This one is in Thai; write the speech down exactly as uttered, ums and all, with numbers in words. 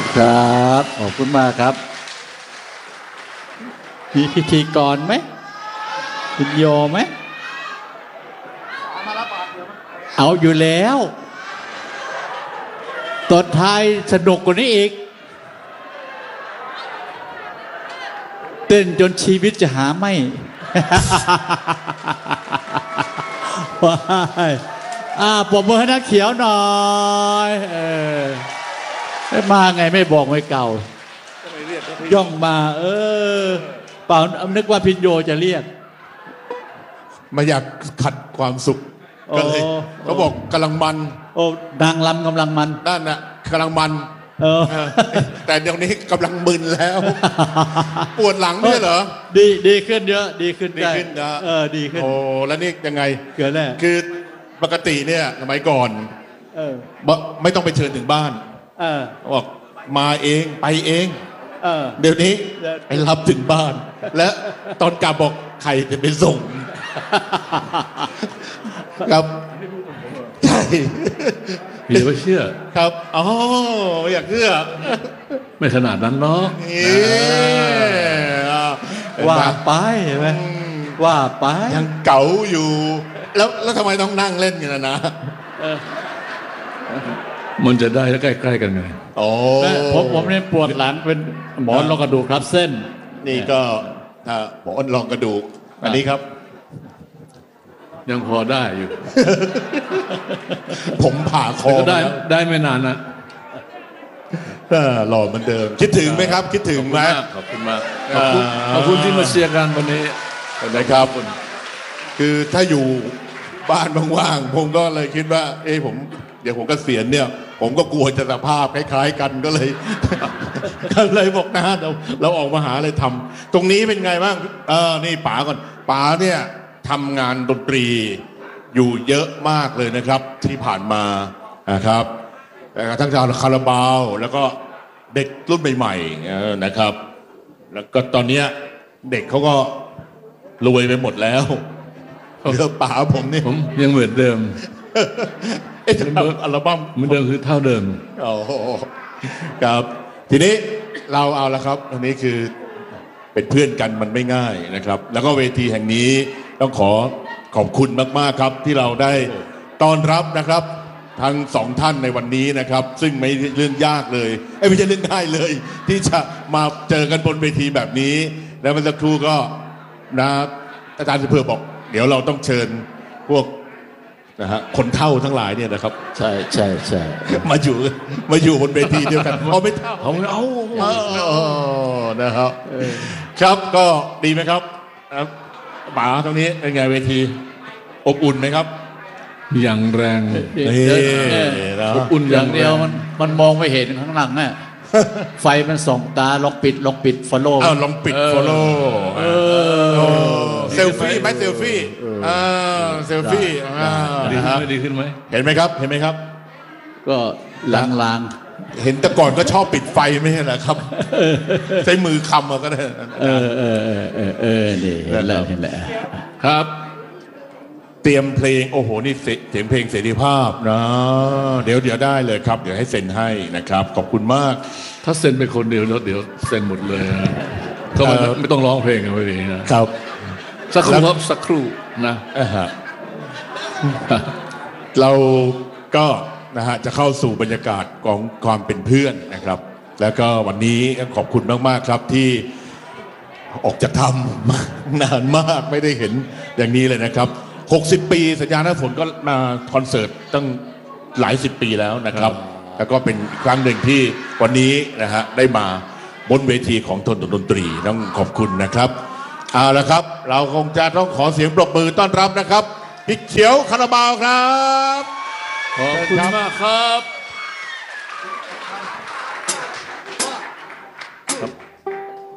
ครับขอบคุณมากครับมีพิธีกรไหมพิญโยไหมเอาอยู่แล้วตอนท้ายสนุกกว่านี้อีกเต้นจนชีวิตจะหาไม่ ว้ายอ่าปรบมือให้นักเขียวหน่อยเออมาไงไม่บอกไม่เก่าย่องมาเออเปล่านึกว่าพิญโยจะเรียกมาอยากขัดความสุขก็เลยเขาบอกกำลังมันโอ้นางลำกำลังมันนั่นน่ะกำลังมันเออแต่เดี๋ยวนี้กำลังมึนแล้วปวดหลังด้วยเหรอดีดีขึ้นเยอะดีขึ้นดีขึ้นนะเออดีขึ้นโอ้แล้วนี่ยังไงเกิดแน่คือปกติเนี่ยสมัยก่อนเออไม่ต้องไปเชิญถึงบ้านเออบอกมาเองไปเองเออเดี๋ยวนี้ไปรับถึงบ้านและตอนกลับบอกใครจะไปส่งครับใช่พี่ไม่เชื่อครับอ๋ออยากเชื่อไม่ขนาดนั้นเนาะว่าไปใช่ไหมว่าไปยังเก๋าอยู่แล้วแล้วทำไมต้องนั่งเล่นกันนะมันจะได้ใกล้ๆกันไงโอ้ผมผมเนี่ยปวดหลังเป็นหมอนรองกระดูกทับเส้นนี่ก็ถ้าหมอนรองกระดูกอันนี้ครับยังพอได้อยู่ผมผ่าคอได้ได้ไม่นานนะหล่อเหมือนเดิมคิดถึงไหมครับคิดถึงไหมขอบคุณมากขอบคุณขอบคุณที่มาเชียร์กันวันนี้นะครับคือถ้าอยู่บ้านว่างๆผมก็เลยคิดว่าเอ้ผมเดี๋ยวผมก็เสียณเนี่ยผมก็กลัวจะสภาพคล้ายๆกันก็เลยก็เลยบอกนะเราเราออกมาหาอะไรทำตรงนี้เป็นไงบ้างเออนี่ป๋าก่อนป๋าเนี่ยทำงานดนตรีอยู่เยอะมากเลยนะครับที่ผ่านมานะครับทั้งชาวคาราบาวแล้วก็เด็กรุ่นใหม่ๆนะครับแล้วก็ตอนนี้เด็กเขาก็รวยไปหมดแล้วเหลือป๋าผมนี่ผมยังเหมือนเดิมเอ๊ะอัลบั้มเหมือนเดิมคือเท่าเดิมโอ้ครับทีนี้เราเอาละครับอันนี้คือเป็นเพื่อนกันมันไม่ง่ายนะครับแล้วก็เวทีแห่งนี้ต้องขอขอบคุณมากๆครับที่เราได้ต้อนรับนะครับทั้งสองท่านในวันนี้นะครับซึ่งไม่เรื่องยากเลยไม่ใช่เรื่องง่ายเลยที่จะมาเจอกันบนเวทีแบบนี้แล้วเมื่อสักครู่ก็นะอาจารย์สุเพื่อบอกเดี๋ยวเราต้องเชิญพวกนะฮะคนเฒ่าทั้งหลายเนี่ยนะครับใช่ใช่ใช่มาอยู่มาอยู่บนเวทีเดียวกันเอาไม่เท่าเอาเอานะครับครับก็ดีไหมครับป๋าตรงนี้เป็นไงเวทีอบอุ่นไหมครับอย่างแรงอบอุ่นอย่างเดียวมันมันมองไม่เห็นข้างหลังน่ะไฟมันส่องตาลองปิดลองปิดฟอลโล่อ้าวลองปิดฟอลโล่เซลฟี่ไหมเซลฟี่อ่าเซลฟี่ดีขึ้นไหมดีขึ้นไหมเห็นไหมครับเห็นไหมครับก็ลางๆเห็นแต่ก่อนก็ชอบปิดไฟไม่ใช่เหรอครับใช้มือคำก็ได้เออเออเออเออเออนี่เห็นแล้วเห็นแล้วครับเตรียมเพลงโอ้โหนี่เสียงเพลงเสรีภาพนะเดี๋ยวเดี๋ยวได้เลยครับเดี๋ยวให้เซ็นให้นะครับขอบคุณมากถ้าเซ็นเป็นคนเดียวแล้วเดี๋ยวเซ็นหมดเลยก็ไม่ต้องร้องเพลงกันไปเลยนะครับสักครู่ครับสักครู่นะเราก็นะฮะจะเข้าสู่บรรยากาศของความเป็นเพื่อนนะครับแล้วก็วันนี้ขอบคุณมากๆครับที่ออกจากถ้ำนานมากไม่ได้เห็นอย่างนี้เลยนะครับหกสิบปีสัญญาณฝนก็มาคอนเสิร์ตตั้งหลายสิบปีแล้วนะครับแล้วก็เป็นครั้งหนึ่งที่วันนี้นะฮะได้มาบนเวทีของทนดนตรีต้องขอบคุณนะครับเอาละครับเราคงจะต้องขอเสียงปรบมือต้อนรับนะครับพี่เขียวคาราบาวครับขอบคุณมากครับ